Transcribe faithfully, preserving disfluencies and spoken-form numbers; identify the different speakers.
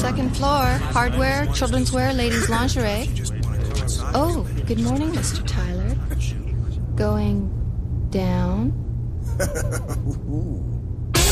Speaker 1: Second floor. Hardware, children's wear, ladies' lingerie. Oh, good morning, Mister Tyler. Going down?